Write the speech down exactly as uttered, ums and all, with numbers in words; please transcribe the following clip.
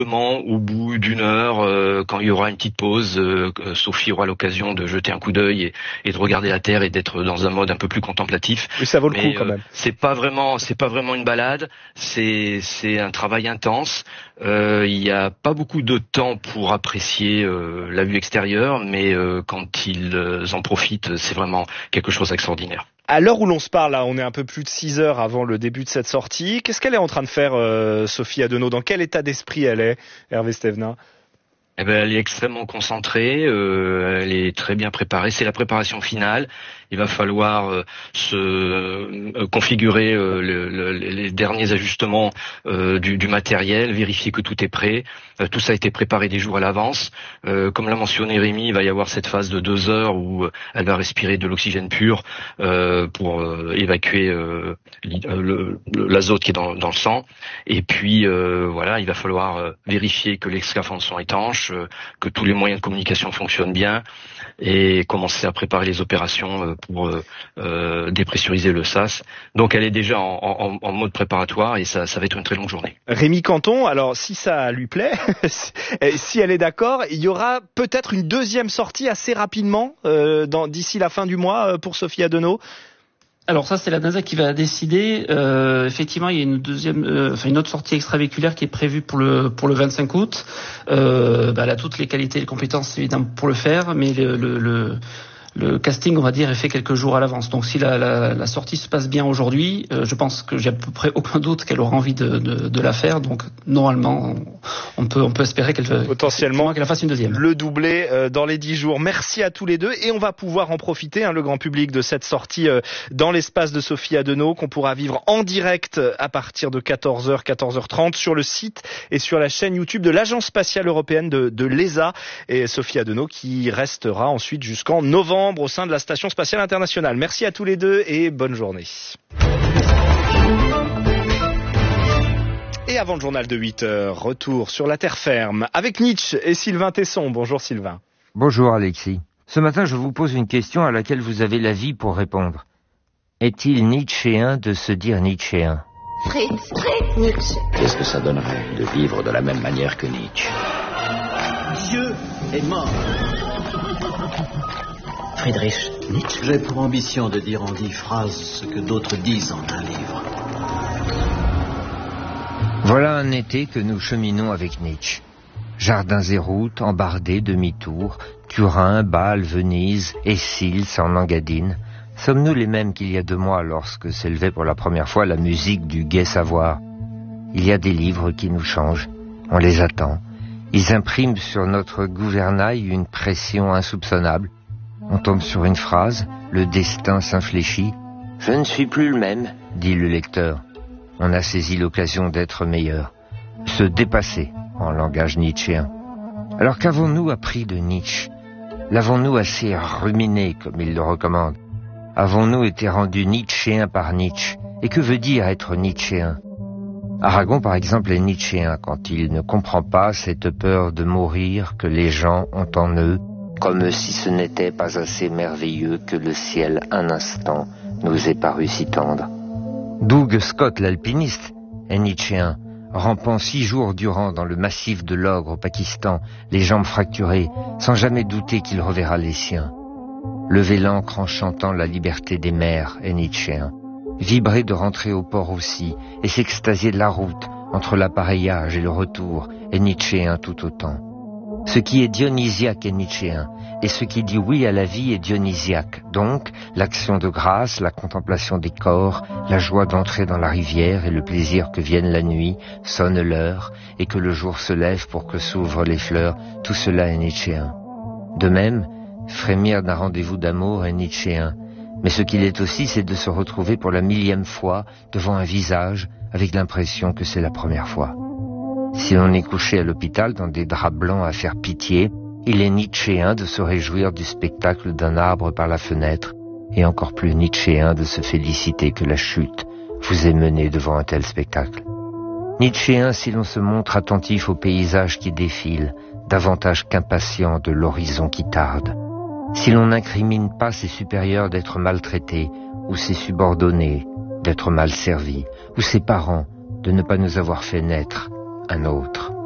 Au bout d'une heure, euh, quand il y aura une petite pause, euh, Sophie aura l'occasion de jeter un coup d'œil et, et de regarder la terre et d'être dans un mode un peu plus contemplatif. Oui, ça vaut le Mais, coup quand euh, même. C'est pas vraiment, c'est pas vraiment une balade. C'est c'est un travail intense. Euh, il y a pas beaucoup de temps pour apprécier euh, la vue extérieure, mais euh, quand ils en profitent, c'est vraiment quelque chose d'extraordinaire. À l'heure où l'on se parle, là, on est un peu plus de six heures avant le début de cette sortie. Qu'est-ce qu'elle est en train de faire, euh, Sophie Adenau? Dans quel état d'esprit elle est, Hervé Stévenin? Eh ben, elle est extrêmement concentrée, euh, elle est très bien préparée. C'est la préparation finale. Il va falloir euh, se euh, configurer euh, le, le, les derniers ajustements euh, du, du matériel, vérifier que tout est prêt. Euh, tout ça a été préparé des jours à l'avance. Euh, comme l'a mentionné Rémi, il va y avoir cette phase de deux heures où euh, elle va respirer de l'oxygène pur euh, pour euh, évacuer euh, le, le, l'azote qui est dans, dans le sang. Et puis euh, voilà, il va falloir euh, vérifier que les scaphandres sont étanches, euh, que tous les moyens de communication fonctionnent bien, et commencer à préparer les opérations euh, pour euh, euh, dépressuriser le sas. Donc elle est déjà en, en, en mode préparatoire et ça, ça va être une très longue journée. Rémi Canton, alors si ça lui plaît, si elle est d'accord, il y aura peut-être une deuxième sortie assez rapidement euh, dans, d'ici la fin du mois euh, pour Sophie Adenau. Alors ça, c'est la NASA qui va décider. Euh, effectivement, il y a une deuxième, euh, enfin une autre sortie extravéhiculaire qui est prévue pour le pour le vingt-cinq août. Euh, bah, elle a toutes les qualités et les compétences évidemment pour le faire, mais le, le, le Le casting, on va dire, est fait quelques jours à l'avance. Donc si la, la, la sortie se passe bien aujourd'hui, euh, je pense que j'ai à peu près aucun doute qu'elle aura envie de, de, de la faire. Donc normalement, on peut, on peut espérer qu'elle potentiellement qu'elle fasse une deuxième. Le doublé euh, dans les dix jours. Merci à tous les deux et on va pouvoir en profiter, hein, le grand public, de cette sortie euh, dans l'espace de Sophie Adenau qu'on pourra vivre en direct à partir de quatorze heures, quatorze heures trente sur le site et sur la chaîne YouTube de l'Agence spatiale européenne de, de l'E S A, et Sophie Adenau qui restera ensuite jusqu'en novembre au sein de la Station spatiale internationale. Merci à tous les deux et bonne journée. Et avant le journal de huit heures, retour sur la terre ferme avec Nietzsche et Sylvain Tesson. Bonjour Sylvain. Bonjour Alexis. Ce matin, je vous pose une question à laquelle vous avez la vie pour répondre. Est-il nietzschéen de se dire nietzschéen ? Fritz, Fritz, Nietzsche. Qu'est-ce que ça donnerait de vivre de la même manière que Nietzsche ? Dieu est mort. Friedrich Nietzsche. J'ai pour ambition de dire en dix phrases ce que d'autres disent en un livre. Voilà un été que nous cheminons avec Nietzsche. Jardins et routes, embardés, demi-tour, Turin, Bâle, Venise, Essils, en Engadine. Sommes-nous les mêmes qu'il y a deux mois lorsque s'élevait pour la première fois la musique du gai savoir ? Il y a des livres qui nous changent. On les attend. Ils impriment sur notre gouvernail une pression insoupçonnable. On tombe sur une phrase, le destin s'infléchit. « Je ne suis plus le même », dit le lecteur. On a saisi l'occasion d'être meilleur. Se dépasser, en langage nietzschéen. Alors qu'avons-nous appris de Nietzsche ? L'avons-nous assez ruminé, comme il le recommande ? Avons-nous été rendus nietzschéens par Nietzsche ? Et que veut dire être nietzschéen ? Aragon, par exemple, est nietzschéen quand il ne comprend pas cette peur de mourir que les gens ont en eux, comme si ce n'était pas assez merveilleux que le ciel, un instant, nous ait paru si tendre. Doug Scott, l'alpiniste, est nietzschéen, rampant six jours durant dans le massif de l'Ogre au Pakistan, les jambes fracturées, sans jamais douter qu'il reverra les siens. Lever l'ancre en chantant la liberté des mers est nietzschéen. Vibrer de rentrer au port aussi, et s'extasier de la route, entre l'appareillage et le retour, est nietzschéen tout autant. Ce qui est dionysiaque est nietzschéen, et ce qui dit oui à la vie est dionysiaque. Donc, l'action de grâce, la contemplation des corps, la joie d'entrer dans la rivière et le plaisir que vienne la nuit, sonne l'heure, et que le jour se lève pour que s'ouvrent les fleurs, tout cela est nietzschéen. De même, frémir d'un rendez-vous d'amour est nietzschéen, mais ce qu'il est aussi, c'est de se retrouver pour la millième fois devant un visage avec l'impression que c'est la première fois. Si l'on est couché à l'hôpital dans des draps blancs à faire pitié, il est nietzschéen de se réjouir du spectacle d'un arbre par la fenêtre, et encore plus nietzschéen de se féliciter que la chute vous ait mené devant un tel spectacle. Nietzschéen si l'on se montre attentif aux paysages qui défilent, davantage qu'impatient de l'horizon qui tarde. Si l'on n'incrimine pas ses supérieurs d'être maltraités, ou ses subordonnés d'être mal servis, ou ses parents de ne pas nous avoir fait naître un autre.